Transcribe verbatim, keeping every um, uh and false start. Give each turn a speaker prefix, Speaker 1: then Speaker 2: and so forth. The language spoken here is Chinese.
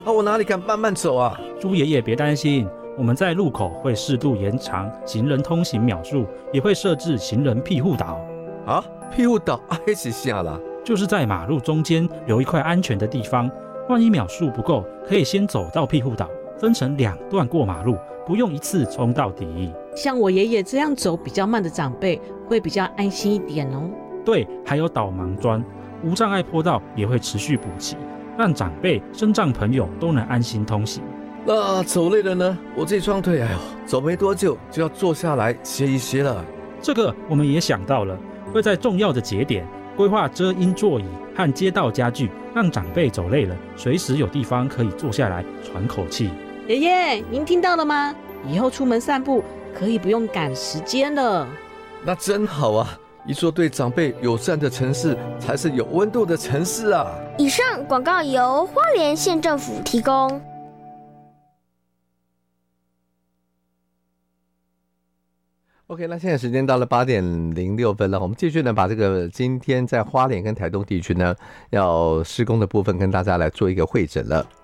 Speaker 1: 啊，我哪里敢慢慢走啊？
Speaker 2: 猪爷爷别担心，我们在路口会适度延长行人通行秒数，也会设置行人庇护岛。
Speaker 1: 啊，庇护岛啊，一起下啦，
Speaker 2: 就是在马路中间留一块安全的地方，万一秒数不够，可以先走到庇护岛，分成两段过马路，不用一次冲到底。
Speaker 3: 像我爷爷这样走比较慢的长辈，会比较安心一点哦。
Speaker 2: 对，还有导盲砖，无障碍坡道也会持续补齐，让长辈、身障朋友都能安心通行。
Speaker 1: 那走累了呢？我这双腿，哎呦，走没多久就要坐下来歇一歇了。
Speaker 2: 这个我们也想到了，会在重要的节点规划遮阴座椅和街道家具，让长辈走累了，随时有地方可以坐下来喘口气。
Speaker 3: 爷爷，您听到了吗？以后出门散步可以不用赶时间了。
Speaker 1: 那真好啊！一座对长辈友善的城市，才是有温度的城市啊！
Speaker 4: 以上广告由花莲县政府提供。
Speaker 1: OK， 那现在时间到了八点零六分了，我们继续呢把这个今天在花莲跟台东地区呢要施工的部分跟大家来做一个会诊了。